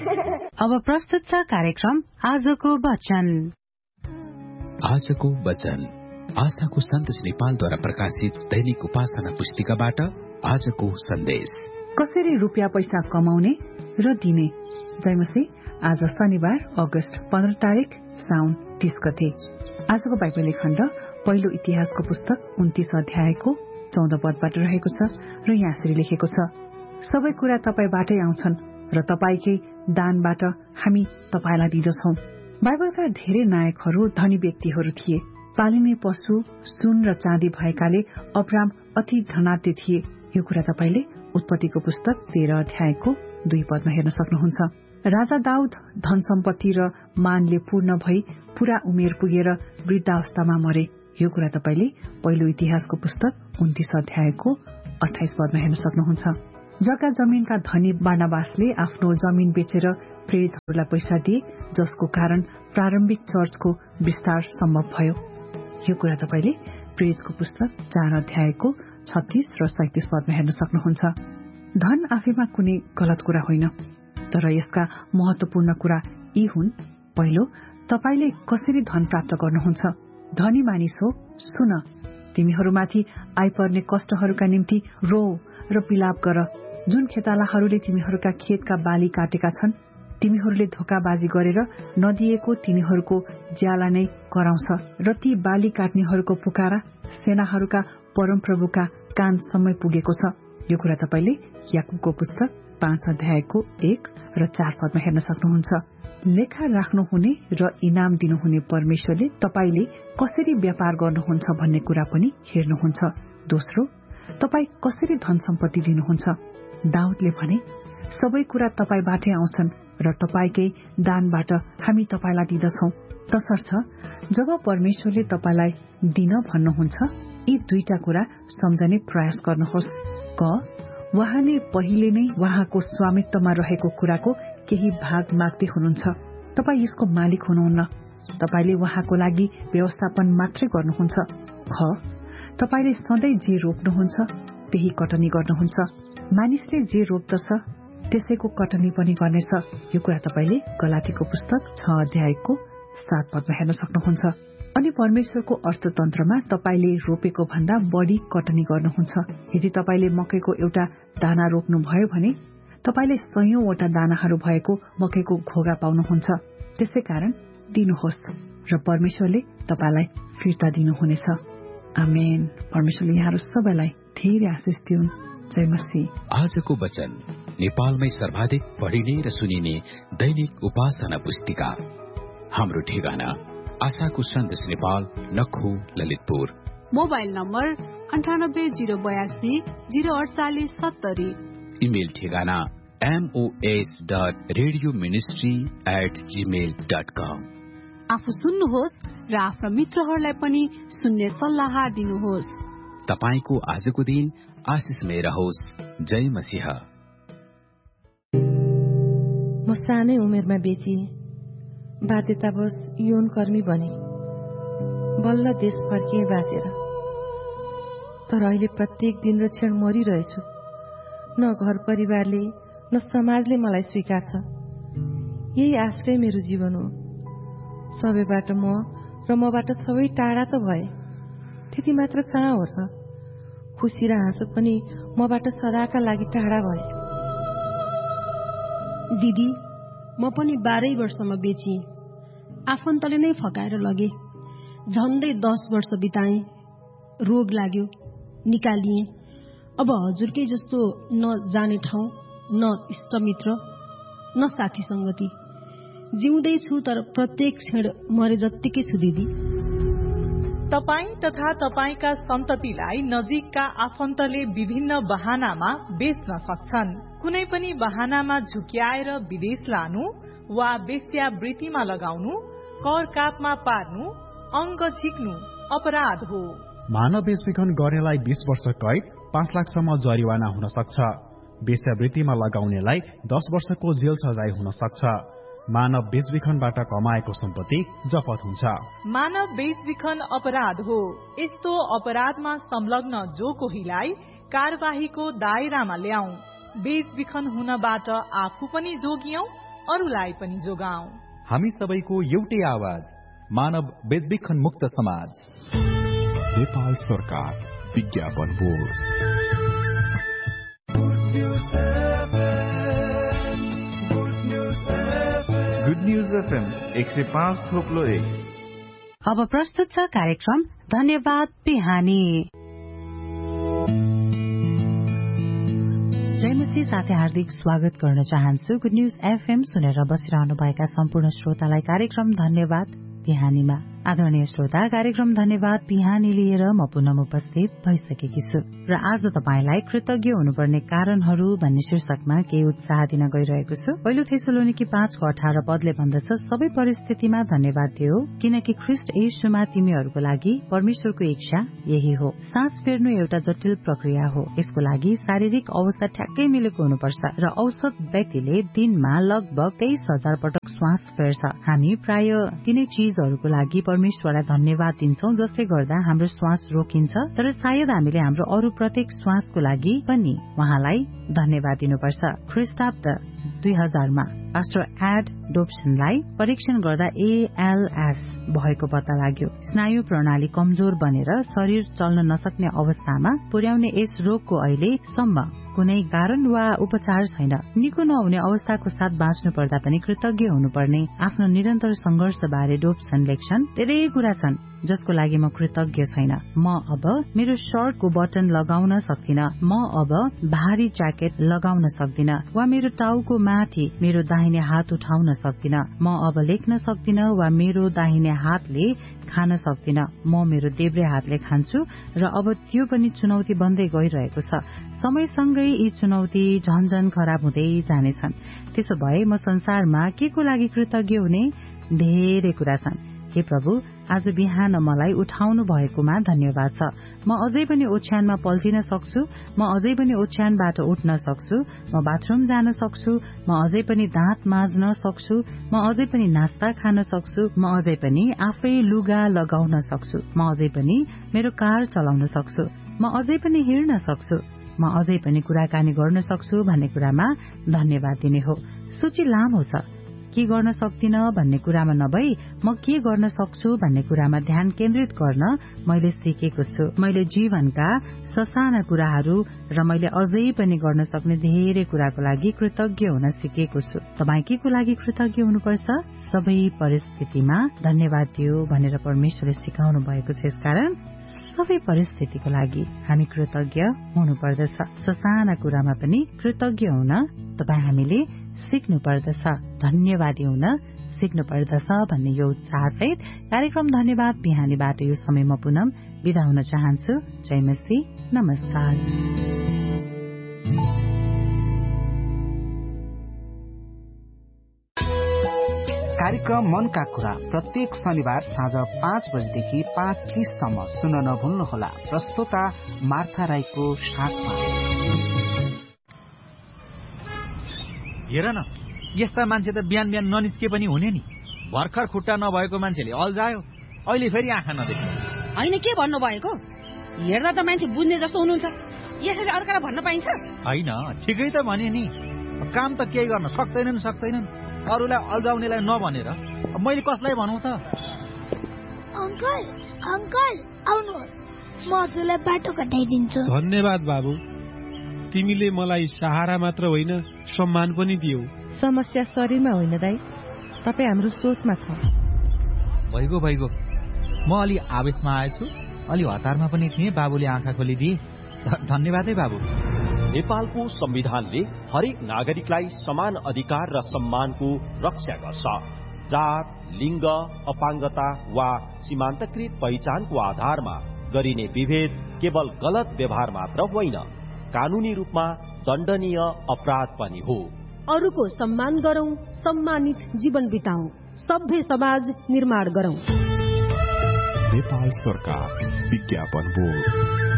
अब प्रस्तुत छ कार्यक्रम आजको वचन। आजको वचन आशाको सन्देश नेपालद्वारा प्रकाशित दैनिक उपासना पुस्तिकाबाट आजको सन्देश। कसरी रुपियाँ पैसा कमाउने र दिने। जयमसी। आज शनिबार अगस्त 15 तारिक साउन 30 गते। आजको बाइबल खण्ड पहिलो इतिहासको पुस्तक 29 अध्यायको 14 पदबाट रहेको छ र यहाँ यसरी लेखेको छ, सबै कुरा तपाईबाटै आउँछन् र तपाईकै दानबाट हामी तपाईलाई दिदछौं। बाइबलका धेरै नायकहरू धनी व्यक्तिहरू थिए। पालिने पशु सुन र चाँदी भएकाले अब्राम अति धनाढ्य थिए। यो कुरा तपाईले उत्पत्तिको पुस्तक 13 अध्यायको 2 पदमा हेर्न सक्नुहुन्छ। राजा दाउद धन सम्पत्ति र मानले पूर्ण भई पूरा उमेर पुगेर वृद्धावस्थामा मरे। यो कुरा तपाईले पहिलो इतिहासको पुस्तक 29 अध्यायको 28 पदमा हेर्न सक्नुहुन्छ। जग्गा जमिनका धनी बारनाबासले आफ्नो जमिन बेचेर प्रेरितहरूलाई पैसा दिए, जसको कारण प्रारम्भिक चर्चको विस्तार सम्भव भयो। यो कुरा तपाईले प्रेरितको पुस्तक 4 अध्यायको 36 र 37 पदमा हेर्न सक्नुहुन्छ। धन आफैमा कुनै गलत कुरा होइन, तर यसका महत्वपूर्ण कुरा यी हुन्। पहिलो, तपाईले कसरी धन प्राप्त गर्नुहुन्छ। धनी मानिस हो, सुन, तिमीहरूमाथि आइपर्ने कष्टहरूका निम्ति रो र विलाप गर। जुन खेतालाहरूले तिमीहरूका खेतका बाली काटेका छन्, तिमीहरूले धोकाबाजी गरेर नदिएको तिनीहरूको ज्याला नै कराउँछ र ती बाली काट्नेहरूको पुकारा सेनाहरूका परमप्रभुका कानसम्म पुगेको छ। यो कुरा तपाईले याकुबको पुस्तक 5 अध्यायको 1 र 4 पदमा हेर्न सक्नुहुन्छ। लेखा राख्नुहुने र इनाम दिनुहुने परमेश्वरले तपाईले कसरी व्यापार गर्नुहुन्छ भन्ने कुरा पनि हेर्नुहुन्छ। दोस्रो, तपाई कसरी धन सम्पत्ति दिनुहुन्छ। दाउदले भने, सबै कुरा तपाईबाटै आउँछन् र तपाईकै दानबाट हामी तपाईलाई दिदछौं। तसर्थ जब परमेश्वरले तपाईलाई दिन भन्नुहुन्छ, यी दुईटा कुरा सम्झने प्रयास गर्नुहोस्। क, उहाँले पहिले नै उहाँको स्वामित्वमा रहेको कुराको केही भाग माग्दै हुनुहुन्छ। तपाई यसको मालिक हुनुहुन्न, तपाईले उहाँको लागि व्यवस्थापन मात्रै गर्नुहुन्छ। ख, तपाईले सधैँ जे रोप्नुहुन्छ त्यही कटनी गर्नुहुन्छ। मानिसले जे रोप्दछ त्यसैको कटनी पनि गर्नेछ। यो कुरा तपाईले गलातीको पुस्तक 6 अध्यायको 7 पदमा हेर्न सक्नुहुन्छ। अनि परमेश्वरको अर्थतन्त्रमा तपाईले रोपेको भन्दा बढी कटनी गर्नुहुन्छ। यदि तपाईले मकैको एउटा दाना रोप्नुभयो भने तपाईले 100वटा दानाहरू भएको मकैको घोगा पाउनुहुन्छ। त्यसैकारण दिनुहोस् र परमेश्वरले तपाईलाई फिर्ता दिनुहुनेछ। आमेन। परमेश्वरले यहाँहरू सबैलाई धेरै आशिष दिउन्। जय मसीह। आजको वचन नेपालमै सर्वाधिक पढिने र सुनिने दैनिक उपासना पुस्तिका। हाम्रो ठेगाना आशाको सन्देश Nepal, नखु, Lalitpur. Mobile number 98082048 070। Email ठेगाना mos.radioministry@gmail.com। आफू सुन्नुहोस् र आफ्ना मित्रहरूलाई पनि सुन्ने सल्लाह दिनुहोस्। तपाईको आजको दिन आशिषमय रहोस्। जय मसीह। म सानै उमेरमा बेची बाध्यतावश यौन कर्मी बने। बल्ल देश फर्किए बाँचेर। तर अहिले प्रत्येक दिन र क्षण मरिरहेछु। न घर परिवारले न समाजले मलाई स्वीकार्छ। यही आश्रय मेरो जीवन हो। सबैबाट म र मबाट सबै टाढा त भए। त्यति मात्र कहाँ हो र? खुसी र हाँसो पनि मबाट सदाका लागि टाढा भए। दिदी, म पनि 12 वर्षमा बेचिएँ। आफन्तले नै फकाएर लगे। झन्डै 10 वर्ष बिताएँ। रोग लाग्यो, निकालिएँ। अब हजुरकै जस्तो न जाने ठाउँ, न इष्टमित्र, न साथी संगति। जिउँदै छु तर प्रत्येक क्षण मरे जत्तिकै छु दिदी। तपाई तथा तपाईका सन्ततिलाई नजिकका आफन्तले विभिन्न बहानामा बेच्न सक्छन्। कुनै पनि बहानामा झुक्याएर विदेश लानु वा वेश्यावृत्तिमा लगाउनु, कर कापमा पार्नु, अङ्ग झिक्नु अपराध हो। मानव बेचबिखन गर्नेलाई 20 वर्ष कैद, 5 लाखसम्म जरिवाना हुन सक्छ। वेश्यावृत्तिमा लगाउनेलाई 10 वर्षको जेल सजाय हुन सक्छ। मानव बेचबिखनबाट कमाएको सम्पत्ति जफत हुन्छ। मानव बेचबिखन अपराध हो। यस्तो अपराधमा संलग्न जो कोहीलाई कारबाहीको दायरामा ल्याऊ। बेचबिखन हुनबाट आफू पनि जोगियौं अरूलाई पनि जोगाऊ। हामी सबैको एउटै आवाज, मानव बेचबिखन मुक्त समाज। नेपाल सरकार विज्ञापन बोर्ड। Good news FM 105.1। अब प्रस्तुत छ कार्यक्रम धन्यवाद बिहानी। जयमसी साथै हार्दिक स्वागत गर्न चाहन्छु। गुड न्यूज एफएम सुनेर बसिरहनुभएका सम्पूर्ण श्रोतालाई कार्यक्रम धन्यवाद बिहानीमा। आदरणीय श्रोता, कार्यक्रम धन्यवाद बिहानी लिएर म पुनः उपस्थित भइसकेकी छु र आज तपाईलाई कृतज्ञ हुनुपर्ने कारणहरू भन्ने शीर्षकमा केही उत्साह दिन गइरहेको छु। पहिलो थेसलोनिकी 5:18 पदले भन्दछ, सबै परिस्थितिमा धन्यवाद दियो किनकि ख्रीष्ट येशूमा तिमीहरूको लागि परमेश्वरको इच्छा यही हो। सास फेर्नु एउटा जटिल प्रक्रिया हो। यसको लागि शारीरिक अवस्था ठ्याक्कै मिलेको हुनुपर्छ र औसत व्यक्तिले दिनमा लगभग 23,000 पटक श्वास फेर्छ। हामी प्राय तिनै चीजहरूको लागि परमेश्वरलाई धन्यवाद दिन्छौं जसले गर्दा हाम्रो श्वास रोकिन्छ, तर सायद हामीले हाम्रो अरू प्रत्येक श्वासको लागि पनि उहाँलाई धन्यवाद दिनुपर्छ। ख्रीष्टाब्द 2000 मा पास्टर एड डोप्सनलाई परीक्षण गर्दा ALS भएको पत्ता लाग्यो। स्नायु प्रणाली कमजोर बनेर शरीर चल्न नसक्ने अवस्थामा पुर्याउने यस रोगको अहिलेसम्म कुनै कारण वा उपचार छैन। निको नहुने अवस्थाको साथ बाँच्नु पर्दा पनि कृतज्ञ हुनुपर्ने आफ्नो निरन्तर संघर्ष बारे डोप्सन लेख्छन्, धेरै कुरा छन् जसको लागि म कृतज्ञ छैन। म अब मेरो शर्टको बटन लगाउन सक्दिन, म अब भारी ज्याकेट लगाउन सक्दिन, वा मेरो टाउको माथि मेरो दाहिने हात उठाउन सक्दिन, म अब लेख्न सक्दिन वा मेरो दाहिने हातले खान सक्दिन, म मेरो देब्रे हातले खान्छु र अब त्यो पनि चुनौती बन्दै गइरहेको छ। समयसँगै यी चुनौती झन्झन खराब हुँदै जानेछन्। त्यसो भए म संसारमा के को लागि कृतज्ञ हुने? धेरै कुरा छन्। हे प्रभु, आज बिहान मलाई उठाउनु भएकोमा धन्यवाद छ। म अझै पनि ओछ्यानमा पल्टिन सक्छु, म अझै पनि ओछ्यानबाट उठ्न सक्छु, म बाथरूम जान सक्छु, म अझै पनि दाँत माझ्न सक्छु, म अझै पनि नास्ता खान सक्छु, म अझै पनि आफै लुगा लगाउन सक्छु, म अझै पनि मेरो कार चलाउन सक्छु, म अझै पनि हिँड्न सक्छु, म अझै पनि कुराकानी गर्न सक्छु भन्ने कुरामा धन्यवाद दिने हो। सूची लामो छ। के गर्न सक्दिन भन्ने कुरामा नभई म के गर्न सक्छु भन्ने कुरामा ध्यान केन्द्रित गर्न मैले सिकेको छु। मैले जीवनका ससाना कुराहरू र मैले अझै पनि गर्न सक्ने धेरै कुराको लागि कृतज्ञ हुन सिकेको छु। तपाई के को लागि कृतज्ञ हुनुपर्छ? सबै परिस्थितिमा धन्यवाद दियो भनेर परमेश्वरले सिकाउनु भएको छ। यसकारण सबै परिस्थितिको लागि हामी कृतज्ञ हुनुपर्दछ। ससाना कुरामा पनि कृतज्ञ हुन तपाई हामीले सिक्नु पर्दछ, धन्यवादी हुन सिक्नु पर्दछ भन्ने यो उत्साह सहित कार्यक्रम धन्यवाद बिहानीबाट यो समय म पुनः बिदा हुन चाहन्छु। जय मसी, नमस्कार। कार्यक्रम मनका कुरा प्रत्येक शनिबार साँझ 5 बजेदेखि 5:30 सम्म सुन्न नभुल्नुहोला। प्रस्तोता मार्था राईको साथमा। हेर न, यस्ता मान्छे त बिहान बिहान ननिस्के पनि हुने नि। भर्खर खुट्टा नभएको मान्छेले अल्झायो, अहिले फेरि आँखा नदेख्यो। होइन, के भन्नु भएको? हेर्दा त मान्छे बुझ्ने जस्तो हुनुहुन्छ, यसरी अर्कालाई भन्न पाइन्छ? होइन, ठिकै त भने नि। काम त केही गर्न सक्दैनन्। अरूलाई अल्झाउनेलाई नभनेर मैले कसलाई भनौँ त? अंकल आउनुहोस्, म हजुरलाई बाटो कटाइदिन्छु। धन्यवाद बाबु, तिमीले मलाई सहारा मात्र होइन सम्मान पनि दियौ। समस्या शरीरमा होइन दाइ, तपाईँ हाम्रो सोचमा छ। भइगयो, म अलि आवेशमा आएछु, अलि हतारमा पनि थिएँ। बाबुले आँखा खोलिदिए, धन्यवाद है बाबु। नेपालको संविधानले हरेक नागरिकलाई समान अधिकार र सम्मानको रक्षा गर्छ। जात, लिङ्ग, अपाङ्गता वा सीमान्तकृत पहिचानको आधारमा गरिने विभेद केवल गलत व्यवहार मात्र होइन, कानूनी रूपमा दण्डनीय अपराध पनि हो। अरूको सम्मान गरौं, सम्मानित जीवन बिताउँ, सभ्य समाज निर्माण गरौं। नेपाल सरकार विज्ञापन बोर्ड।